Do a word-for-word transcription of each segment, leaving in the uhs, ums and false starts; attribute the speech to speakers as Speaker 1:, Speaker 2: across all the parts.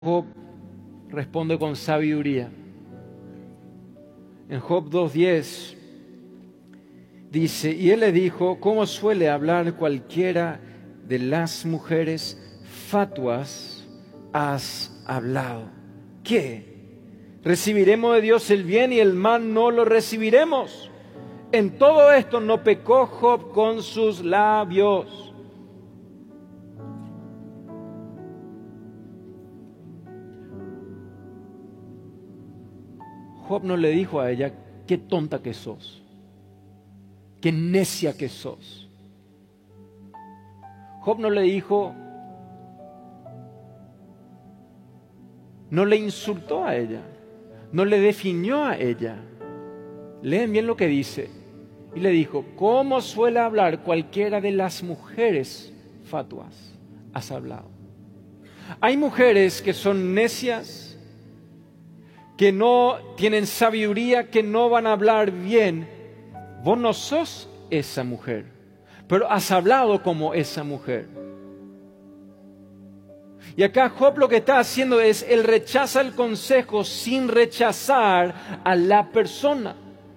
Speaker 1: Job responde con sabiduría. En Job dos diez dice, y él le dijo, ¿cómo suele hablar cualquiera de las mujeres fatuas has hablado? ¿Qué? ¿Recibiremos de Dios el bien y el mal no lo recibiremos? En todo esto no pecó Job con sus labios. Job no le dijo a ella, qué tonta que sos, qué necia que sos. Job no le dijo, no le insultó a ella, no le definió a ella. Leen bien lo que dice. Y le dijo, ¿cómo suele hablar cualquiera de las mujeres fatuas? Has hablado. Hay mujeres que son necias, que no tienen sabiduría, que no van a hablar bien. Vos no sos esa mujer, pero has hablado como esa mujer. Y acá Job lo que está haciendo es, él rechaza el consejo sin rechazar a la persona.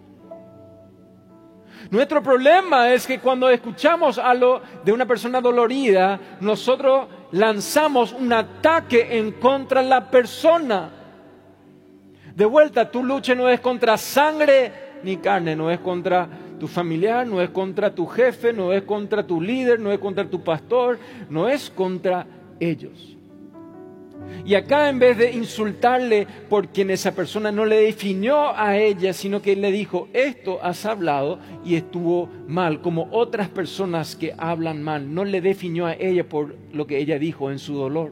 Speaker 1: Nuestro problema es que cuando escuchamos algo de una persona dolorida, nosotros lanzamos un ataque en contra de la persona. De vuelta, tu lucha no es contra sangre ni carne, no es contra tu familiar, no es contra tu jefe, no es contra tu líder, no es contra tu pastor, no es contra ellos. Y acá, en vez de insultarle por quien esa persona no le definió a ella, sino que le dijo, esto has hablado y estuvo mal, como otras personas que hablan mal, no le definió a ella por lo que ella dijo en su dolor.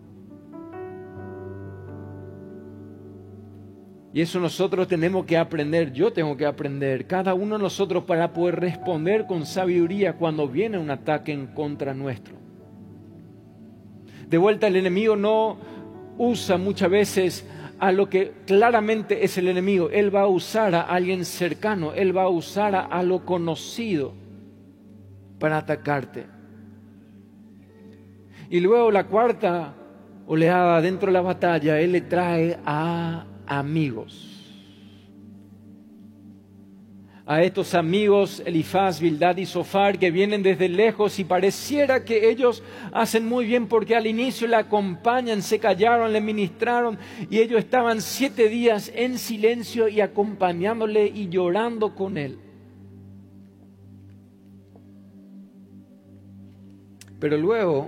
Speaker 1: Y eso nosotros tenemos que aprender, yo tengo que aprender, cada uno de nosotros, para poder responder con sabiduría cuando viene un ataque en contra nuestro. De vuelta, el enemigo no usa muchas veces a lo que claramente es el enemigo. Él va a usar a alguien cercano, él va a usar a, a lo conocido para atacarte. Y luego la cuarta oleada dentro de la batalla, él le trae a amigos. A estos amigos, Elifaz, Bildad y Zofar, que vienen desde lejos y pareciera que ellos hacen muy bien porque al inicio le acompañan, se callaron, le ministraron y ellos estaban siete días en silencio y acompañándole y llorando con él. Pero luego,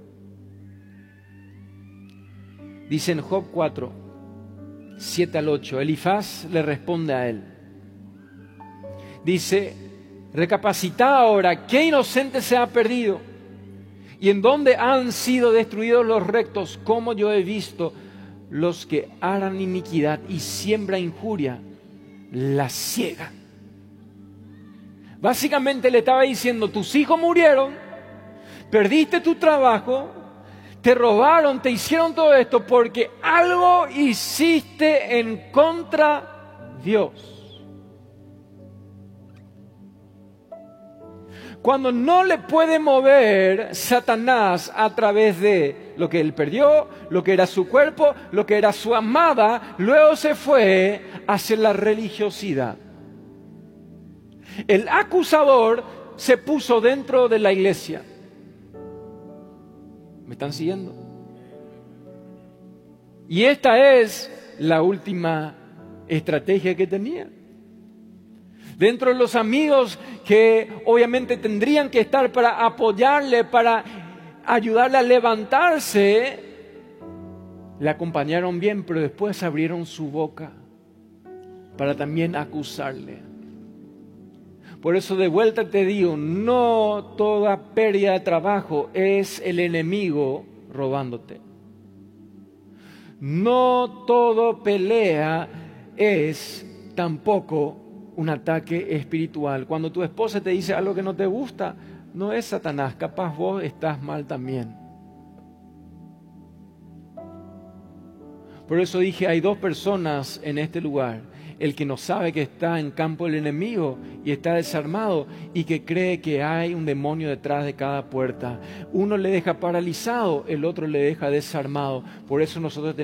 Speaker 1: dice en Job cuatro, siete al ocho, Elifaz le responde a él. Dice, recapacita ahora, ¿qué inocente se ha perdido? ¿Y en dónde han sido destruidos los rectos? Como yo he visto los que harán iniquidad y siembra injuria, la ciegan. Básicamente le estaba diciendo, tus hijos murieron, perdiste tu trabajo, te robaron, te hicieron todo esto porque algo hiciste en contra de Dios. Cuando no le puede mover Satanás a través de lo que él perdió, lo que era su cuerpo, lo que era su amada, luego se fue hacia la religiosidad. El acusador se puso dentro de la iglesia. ¿Me están siguiendo? Y esta es la última estrategia que tenía. Dentro de los amigos que obviamente tendrían que estar para apoyarle, para ayudarle a levantarse, le acompañaron bien, pero después abrieron su boca para también acusarle. Por eso de vuelta te digo, no toda pérdida de trabajo es el enemigo robándote. No todo pelea es tampoco un ataque espiritual. Cuando tu esposa te dice algo que no te gusta, no es Satanás, capaz vos estás mal también. Por eso dije, hay dos personas en este lugar. el que no sabe que está en campo del enemigo y está desarmado y que cree que hay un demonio detrás de cada puerta. Uno le deja paralizado, el otro le deja desarmado. Por eso nosotros tenemos